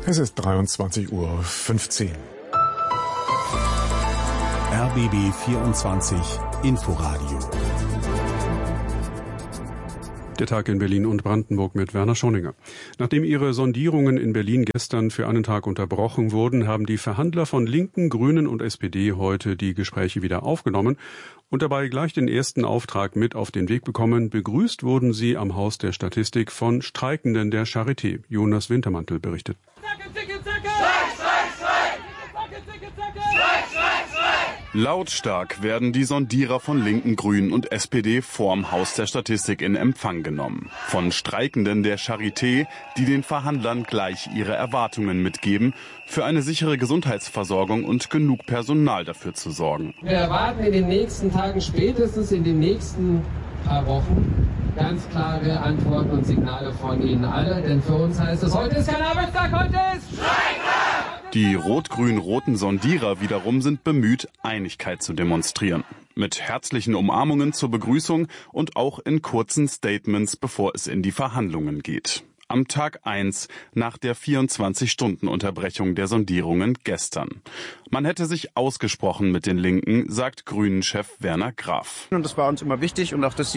Es ist 23:15 Uhr. RBB 24 Inforadio. Der Tag in Berlin und Brandenburg mit Werner Schoninger. Nachdem ihre Sondierungen in Berlin gestern für einen Tag unterbrochen wurden, haben die Verhandler von Linken, Grünen und SPD heute die Gespräche wieder aufgenommen und dabei gleich den ersten Auftrag mit auf den Weg bekommen. Begrüßt wurden sie am Haus der Statistik von Streikenden der Charité. Jonas Wintermantel berichtet. Lautstark werden die Sondierer von Linken, Grünen und SPD vorm Haus der Statistik in Empfang genommen. Von Streikenden der Charité, die den Verhandlern gleich ihre Erwartungen mitgeben, für eine sichere Gesundheitsversorgung und genug Personal dafür zu sorgen. Wir erwarten in den nächsten Tagen, spätestens in den nächsten paar Wochen, ganz klare Antworten und Signale von Ihnen alle. Denn für uns heißt es, heute ist kein Arbeitstag, heute ist Streiktag! Die rot-grün-roten Sondierer wiederum sind bemüht, Einigkeit zu demonstrieren. Mit herzlichen Umarmungen zur Begrüßung und auch in kurzen Statements, bevor es in die Verhandlungen geht. Am Tag 1 nach der 24-Stunden-Unterbrechung der Sondierungen gestern. Man hätte sich ausgesprochen mit den Linken, sagt Grünen-Chef Werner Graf. Und das war uns immer wichtig und auch, dass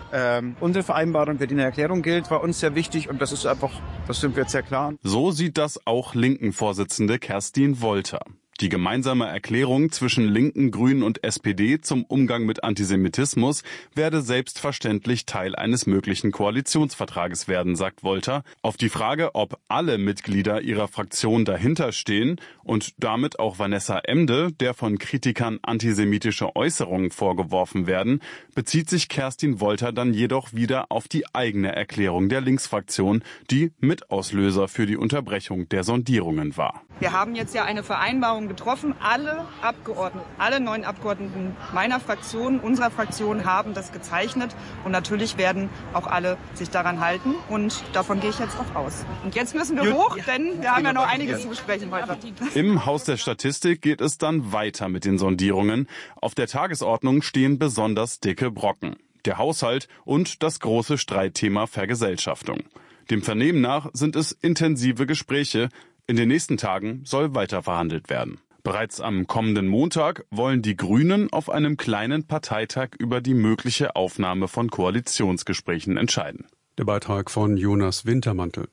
unsere Vereinbarung, die in der Erklärung gilt, war uns sehr wichtig und das ist einfach, das sind wir jetzt sehr klar. So sieht das auch Linken-Vorsitzende Kerstin Wolter. Die gemeinsame Erklärung zwischen Linken, Grünen und SPD zum Umgang mit Antisemitismus werde selbstverständlich Teil eines möglichen Koalitionsvertrages werden, sagt Wolter. Auf die Frage, ob alle Mitglieder ihrer Fraktion dahinter stehen und damit auch Vanessa Emde, der von Kritikern antisemitische Äußerungen vorgeworfen werden, bezieht sich Kerstin Wolter dann jedoch wieder auf die eigene Erklärung der Linksfraktion, die Mitauslöser für die Unterbrechung der Sondierungen war. Wir haben jetzt ja eine Vereinbarung getroffen. Alle Abgeordneten, alle 9 Abgeordneten meiner Fraktion, unserer Fraktion haben das gezeichnet. Und natürlich werden auch alle sich daran halten. Und davon gehe ich jetzt auch aus. Und jetzt müssen wir hoch, denn wir haben ja noch einiges zu besprechen heute. Im Haus der Statistik geht es dann weiter mit den Sondierungen. Auf der Tagesordnung stehen besonders dicke Brocken. Der Haushalt und das große Streitthema Vergesellschaftung. Dem Vernehmen nach sind es intensive Gespräche. In den nächsten Tagen soll weiter verhandelt werden. Bereits am kommenden Montag wollen die Grünen auf einem kleinen Parteitag über die mögliche Aufnahme von Koalitionsgesprächen entscheiden. Der Beitrag von Jonas Wintermantel.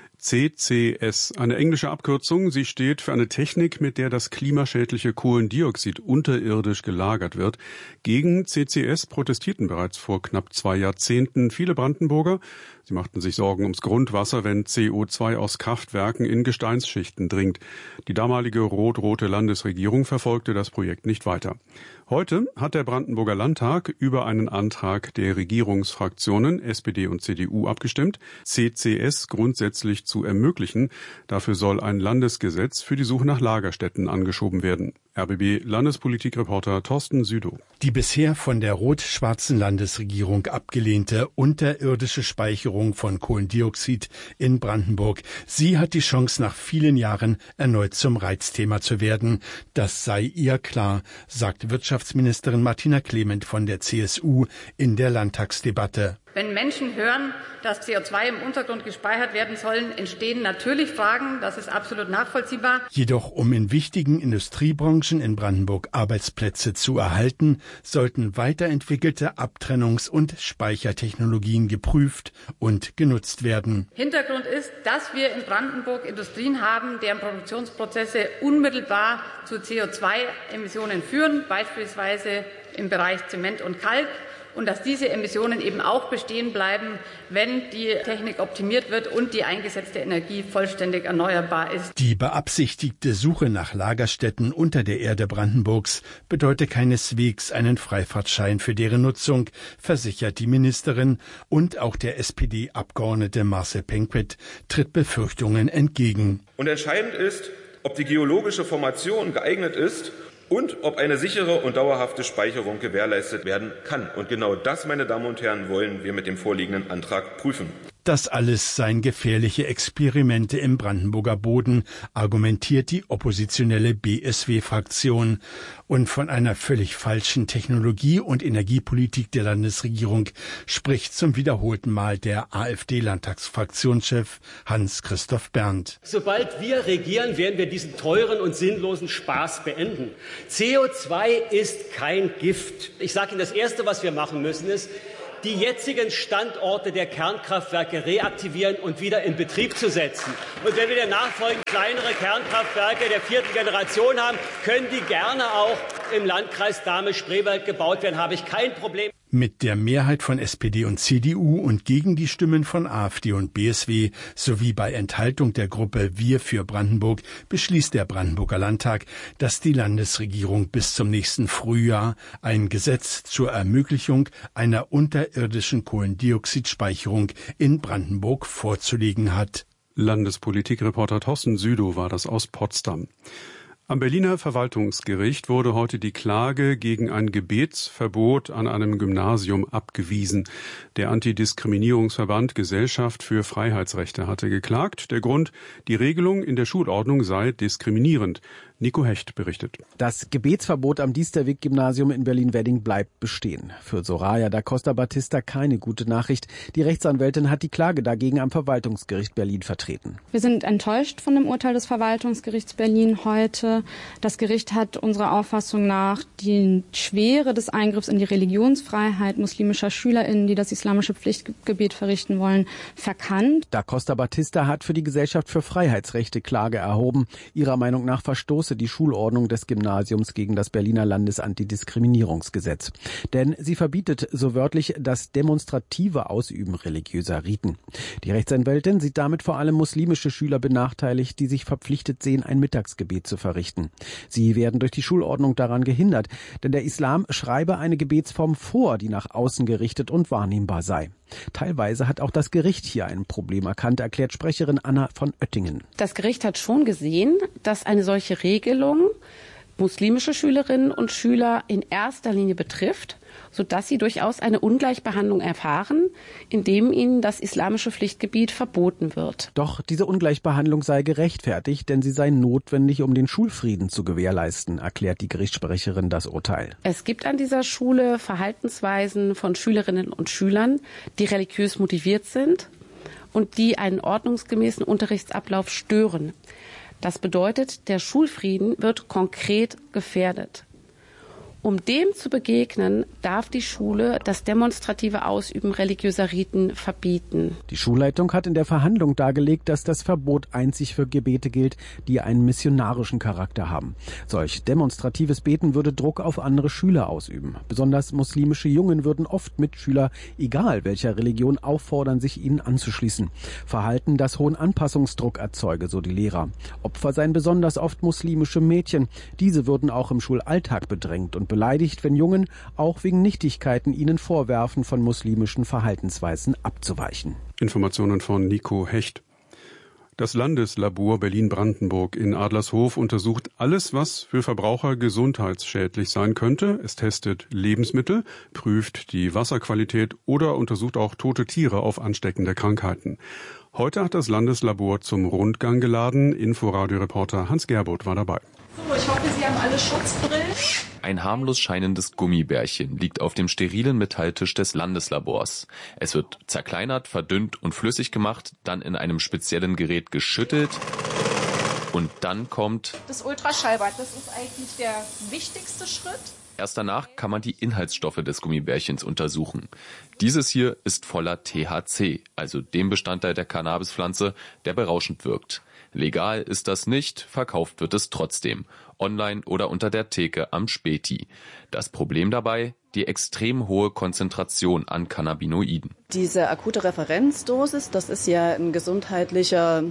CCS, eine englische Abkürzung. Sie steht für eine Technik, mit der das klimaschädliche Kohlendioxid unterirdisch gelagert wird. Gegen CCS protestierten bereits vor knapp 2 Jahrzehnten viele Brandenburger. Sie machten sich Sorgen ums Grundwasser, wenn CO2 aus Kraftwerken in Gesteinsschichten dringt. Die damalige rot-rote Landesregierung verfolgte das Projekt nicht weiter. Heute hat der Brandenburger Landtag über einen Antrag der Regierungsfraktionen SPD und CDU abgestimmt, CCS grundsätzlich zu ermöglichen. Dafür soll ein Landesgesetz für die Suche nach Lagerstätten angeschoben werden. RBB-Landespolitikreporter Thorsten Südow. Die bisher von der rot-schwarzen Landesregierung abgelehnte unterirdische Speicherung von Kohlendioxid in Brandenburg, sie hat die Chance, nach vielen Jahren erneut zum Reizthema zu werden. Das sei ihr klar, sagt Wirtschaftsministerin Martina Clement von der CSU in der Landtagsdebatte. Wenn Menschen hören, dass CO2 im Untergrund gespeichert werden sollen, entstehen natürlich Fragen. Das ist absolut nachvollziehbar. Jedoch, um in wichtigen Industriebranchen in Brandenburg Arbeitsplätze zu erhalten, sollten weiterentwickelte Abtrennungs- und Speichertechnologien geprüft und genutzt werden. Hintergrund ist, dass wir in Brandenburg Industrien haben, deren Produktionsprozesse unmittelbar zu CO2-Emissionen führen, beispielsweise im Bereich Zement und Kalk. Und dass diese Emissionen eben auch bestehen bleiben, wenn die Technik optimiert wird und die eingesetzte Energie vollständig erneuerbar ist. Die beabsichtigte Suche nach Lagerstätten unter der Erde Brandenburgs bedeutet keineswegs einen Freifahrtschein für deren Nutzung, versichert die Ministerin. Und auch der SPD-Abgeordnete Marcel Penquet tritt Befürchtungen entgegen. Und entscheidend ist, ob die geologische Formation geeignet ist und ob eine sichere und dauerhafte Speicherung gewährleistet werden kann. Und genau das, meine Damen und Herren, wollen wir mit dem vorliegenden Antrag prüfen. Das alles seien gefährliche Experimente im Brandenburger Boden, argumentiert die oppositionelle BSW-Fraktion. Und von einer völlig falschen Technologie- und Energiepolitik der Landesregierung spricht zum wiederholten Mal der AfD-Landtagsfraktionschef Hans-Christoph Berndt. Sobald wir regieren, werden wir diesen teuren und sinnlosen Spaß beenden. CO2 ist kein Gift. Ich sage Ihnen, das Erste, was wir machen müssen, ist, die jetzigen Standorte der Kernkraftwerke reaktivieren und wieder in Betrieb zu setzen. Und wenn wir der nachfolgend kleinere Kernkraftwerke der 4. Generation haben, können die gerne auch im Landkreis Dahme-Spreewald gebaut werden, habe ich kein Problem. Mit der Mehrheit von SPD und CDU und gegen die Stimmen von AfD und BSW sowie bei Enthaltung der Gruppe Wir für Brandenburg beschließt der Brandenburger Landtag, dass die Landesregierung bis zum nächsten Frühjahr ein Gesetz zur Ermöglichung einer unterirdischen Kohlendioxidspeicherung in Brandenburg vorzulegen hat. Landespolitikreporter Thorsten Südow war das aus Potsdam. Am Berliner Verwaltungsgericht wurde heute die Klage gegen ein Gebetsverbot an einem Gymnasium abgewiesen. Der Antidiskriminierungsverband Gesellschaft für Freiheitsrechte hatte geklagt. Der Grund, die Regelung in der Schulordnung sei diskriminierend. Nico Hecht berichtet. Das Gebetsverbot am Diesterweg-Gymnasium in Berlin-Wedding bleibt bestehen. Für Soraya da Costa Batista keine gute Nachricht. Die Rechtsanwältin hat die Klage dagegen am Verwaltungsgericht Berlin vertreten. Wir sind enttäuscht von dem Urteil des Verwaltungsgerichts Berlin heute. Das Gericht hat unserer Auffassung nach die Schwere des Eingriffs in die Religionsfreiheit muslimischer SchülerInnen, die das islamische Pflichtgebet verrichten wollen, verkannt. Da Costa Batista hat für die Gesellschaft für Freiheitsrechte Klage erhoben. Ihrer Meinung nach verstoße die Schulordnung des Gymnasiums gegen das Berliner Landesantidiskriminierungsgesetz. Denn sie verbietet so wörtlich das demonstrative Ausüben religiöser Riten. Die Rechtsanwältin sieht damit vor allem muslimische Schüler benachteiligt, die sich verpflichtet sehen, ein Mittagsgebet zu verrichten. Sie werden durch die Schulordnung daran gehindert, denn der Islam schreibe eine Gebetsform vor, die nach außen gerichtet und wahrnehmbar sei. Teilweise hat auch das Gericht hier ein Problem erkannt, erklärt Sprecherin Anna von Oettingen. Das Gericht hat schon gesehen, dass eine solche Regelung muslimische Schülerinnen und Schüler in erster Linie betrifft, sodass sie durchaus eine Ungleichbehandlung erfahren, indem ihnen das islamische Pflichtgebiet verboten wird. Doch diese Ungleichbehandlung sei gerechtfertigt, denn sie sei notwendig, um den Schulfrieden zu gewährleisten, erklärt die Gerichtssprecherin das Urteil. Es gibt an dieser Schule Verhaltensweisen von Schülerinnen und Schülern, die religiös motiviert sind und die einen ordnungsgemäßen Unterrichtsablauf stören. Das bedeutet, der Schulfrieden wird konkret gefährdet. Um dem zu begegnen, darf die Schule das demonstrative Ausüben religiöser Riten verbieten. Die Schulleitung hat in der Verhandlung dargelegt, dass das Verbot einzig für Gebete gilt, die einen missionarischen Charakter haben. Solch demonstratives Beten würde Druck auf andere Schüler ausüben. Besonders muslimische Jungen würden oft Mitschüler, egal welcher Religion, auffordern, sich ihnen anzuschließen. Verhalten, das hohen Anpassungsdruck erzeuge, so die Lehrer. Opfer seien besonders oft muslimische Mädchen. Diese würden auch im Schulalltag bedrängt und beleidigt, wenn Jungen auch wegen Nichtigkeiten ihnen vorwerfen, von muslimischen Verhaltensweisen abzuweichen. Informationen von Nico Hecht. Das Landeslabor Berlin-Brandenburg in Adlershof untersucht alles, was für Verbraucher gesundheitsschädlich sein könnte. Es testet Lebensmittel, prüft die Wasserqualität oder untersucht auch tote Tiere auf ansteckende Krankheiten. Heute hat das Landeslabor zum Rundgang geladen. Inforadio-Reporter Hans Gerbold war dabei. So, ich hoffe, Sie haben alle Schutzbrillen. Ein harmlos scheinendes Gummibärchen liegt auf dem sterilen Metalltisch des Landeslabors. Es wird zerkleinert, verdünnt und flüssig gemacht, dann in einem speziellen Gerät geschüttelt und dann kommt das Ultraschallbad. Das ist eigentlich der wichtigste Schritt. Erst danach kann man die Inhaltsstoffe des Gummibärchens untersuchen. Dieses hier ist voller THC, also dem Bestandteil der Cannabispflanze, der berauschend wirkt. Legal ist das nicht, verkauft wird es trotzdem, online oder unter der Theke am Späti. Das Problem dabei? Die extrem hohe Konzentration an Cannabinoiden. Diese akute Referenzdosis, das ist ja ein gesundheitlicher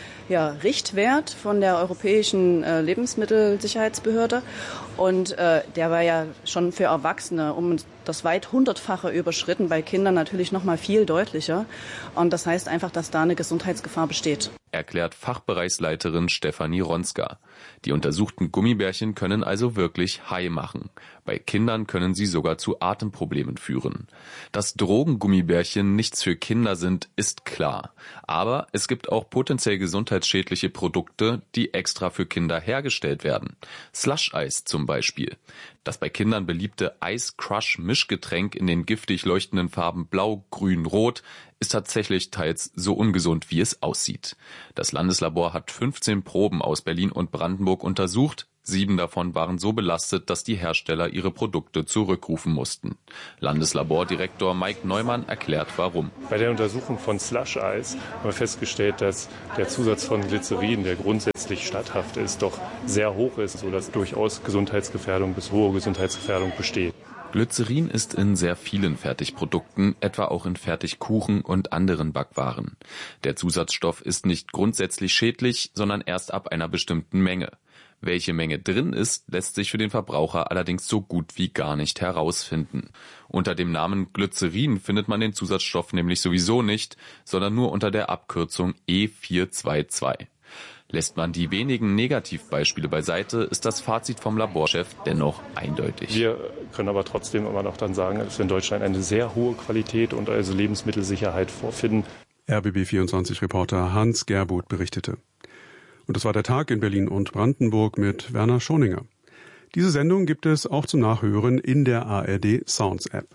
Richtwert von der Europäischen Lebensmittelsicherheitsbehörde und der war ja schon für Erwachsene um das weit 100-fache überschritten, bei Kindern natürlich noch mal viel deutlicher. Und das heißt einfach, dass da eine Gesundheitsgefahr besteht. Erklärt Fachbereichsleiterin Stefanie Ronska. Die untersuchten Gummibärchen können also wirklich high machen. Bei Kindern können sie sogar zu Atemproblemen führen. Dass Drogengummibärchen nichts für Kinder sind, ist klar. Aber es gibt auch potenziell gesundheitsschädliche Produkte, die extra für Kinder hergestellt werden. Slush-Eis zum Beispiel. Das bei Kindern beliebte Ice-Crush-Mischgetränk in den giftig leuchtenden Farben Blau, Grün, Rot ist tatsächlich teils so ungesund, wie es aussieht. Das Landeslabor hat 15 Proben aus Berlin und Brandenburg untersucht. 7 davon waren so belastet, dass die Hersteller ihre Produkte zurückrufen mussten. Landeslabordirektor Mike Neumann erklärt, warum. Bei der Untersuchung von Slush-Eis haben wir festgestellt, dass der Zusatz von Glycerin, der grundsätzlich statthaft ist, doch sehr hoch ist, sodass durchaus Gesundheitsgefährdung bis hohe Gesundheitsgefährdung besteht. Glycerin ist in sehr vielen Fertigprodukten, etwa auch in Fertigkuchen und anderen Backwaren. Der Zusatzstoff ist nicht grundsätzlich schädlich, sondern erst ab einer bestimmten Menge. Welche Menge drin ist, lässt sich für den Verbraucher allerdings so gut wie gar nicht herausfinden. Unter dem Namen Glycerin findet man den Zusatzstoff nämlich sowieso nicht, sondern nur unter der Abkürzung E422. Lässt man die wenigen Negativbeispiele beiseite, ist das Fazit vom Laborchef dennoch eindeutig. Wir können aber trotzdem immer noch dann sagen, dass wir in Deutschland eine sehr hohe Qualität und also Lebensmittelsicherheit vorfinden. RBB24-Reporter Hans Gerbuth berichtete. Und das war der Tag in Berlin und Brandenburg mit Werner Schoninger. Diese Sendung gibt es auch zum Nachhören in der ARD Sounds App.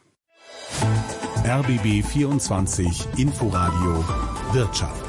RBB24 Inforadio Wirtschaft.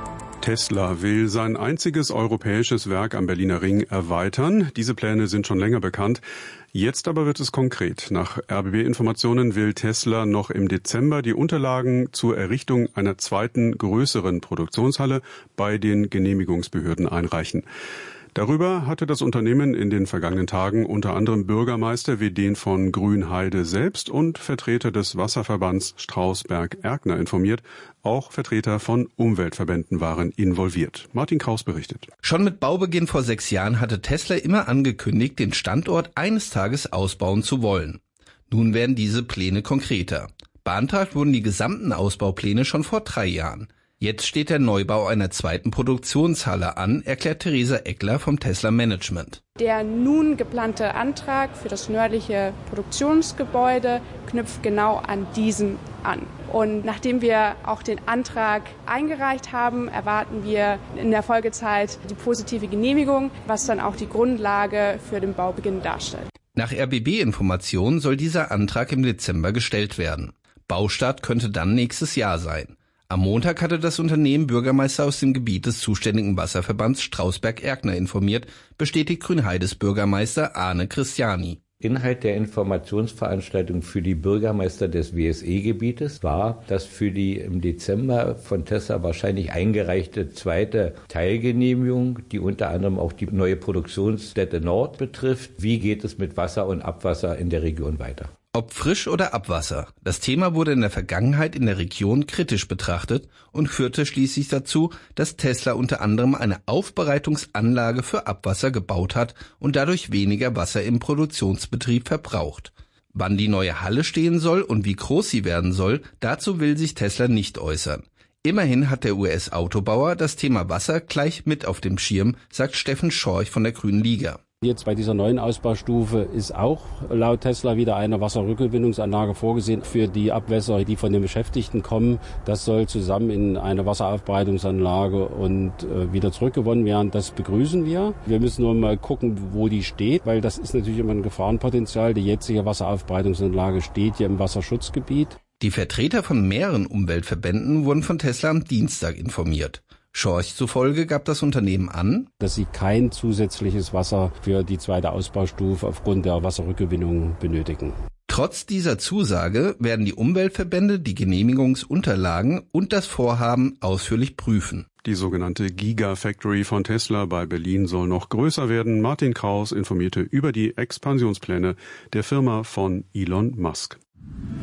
Tesla will sein einziges europäisches Werk am Berliner Ring erweitern. Diese Pläne sind schon länger bekannt. Jetzt aber wird es konkret. Nach RBB-Informationen will Tesla noch im Dezember die Unterlagen zur Errichtung einer zweiten, größeren Produktionshalle bei den Genehmigungsbehörden einreichen. Darüber hatte das Unternehmen in den vergangenen Tagen unter anderem Bürgermeister Wedén von Grünheide selbst und Vertreter des Wasserverbands Strausberg-Erkner informiert. Auch Vertreter von Umweltverbänden waren involviert. Martin Kraus berichtet. Schon mit Baubeginn vor 6 Jahren hatte Tesla immer angekündigt, den Standort eines Tages ausbauen zu wollen. Nun werden diese Pläne konkreter. Beantragt wurden die gesamten Ausbaupläne schon vor 3 Jahren. Jetzt steht der Neubau einer zweiten Produktionshalle an, erklärt Theresa Eckler vom Tesla Management. Der nun geplante Antrag für das nördliche Produktionsgebäude knüpft genau an diesen an. Und nachdem wir auch den Antrag eingereicht haben, erwarten wir in der Folgezeit die positive Genehmigung, was dann auch die Grundlage für den Baubeginn darstellt. Nach RBB-Informationen soll dieser Antrag im Dezember gestellt werden. Baustart könnte dann nächstes Jahr sein. Am Montag hatte das Unternehmen Bürgermeister aus dem Gebiet des zuständigen Wasserverbands Strausberg-Erkner informiert, bestätigt Grünheides Bürgermeister Arne Christiani. Inhalt der Informationsveranstaltung für die Bürgermeister des WSE-Gebietes war, dass für die im Dezember von Tesla wahrscheinlich eingereichte zweite Teilgenehmigung, die unter anderem auch die neue Produktionsstätte Nord betrifft, wie geht es mit Wasser und Abwasser in der Region weiter. Ob Frisch- oder Abwasser, das Thema wurde in der Vergangenheit in der Region kritisch betrachtet und führte schließlich dazu, dass Tesla unter anderem eine Aufbereitungsanlage für Abwasser gebaut hat und dadurch weniger Wasser im Produktionsbetrieb verbraucht. Wann die neue Halle stehen soll und wie groß sie werden soll, dazu will sich Tesla nicht äußern. Immerhin hat der US-Autobauer das Thema Wasser gleich mit auf dem Schirm, sagt Steffen Schorch von der Grünen Liga. Jetzt bei dieser neuen Ausbaustufe ist auch laut Tesla wieder eine Wasserrückgewinnungsanlage vorgesehen für die Abwässer, die von den Beschäftigten kommen. Das soll zusammen in eine Wasseraufbereitungsanlage und wieder zurückgewonnen werden. Das begrüßen wir. Wir müssen nur mal gucken, wo die steht, weil das ist natürlich immer ein Gefahrenpotenzial. Die jetzige Wasseraufbereitungsanlage steht hier im Wasserschutzgebiet. Die Vertreter von mehreren Umweltverbänden wurden von Tesla am Dienstag informiert. Schorch zufolge gab das Unternehmen an, dass sie kein zusätzliches Wasser für die zweite Ausbaustufe aufgrund der Wasserrückgewinnung benötigen. Trotz dieser Zusage werden die Umweltverbände die Genehmigungsunterlagen und das Vorhaben ausführlich prüfen. Die sogenannte Gigafactory von Tesla bei Berlin soll noch größer werden. Martin Kraus informierte über die Expansionspläne der Firma von Elon Musk.